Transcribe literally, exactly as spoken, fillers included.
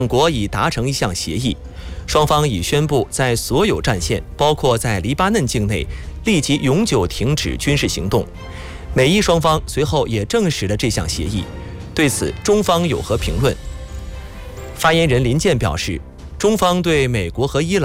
两国已达成一项协议，双方已宣布在所有战线，包括在黎巴嫩境内，立即永久停止军事行动。美伊双方随后也证实了这项协议。对此，中方有何评论？发言人林健表示，中方对美国和伊朗